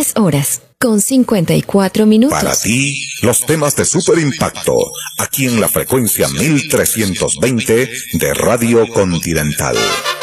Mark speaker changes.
Speaker 1: 3:54.
Speaker 2: Para ti, los temas de super impacto, aquí en la frecuencia 1320 de Radio Continental.